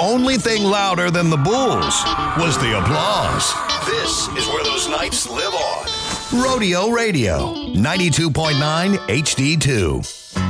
only thing louder than the bulls was the applause. This is where those nights live on. Rodeo Radio, 92.9 HD2.